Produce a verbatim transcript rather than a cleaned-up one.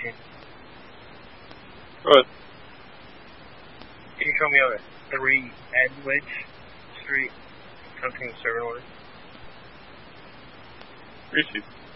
question. Good. Can you show me a three Edwidge Street, something seven order? Appreciate it.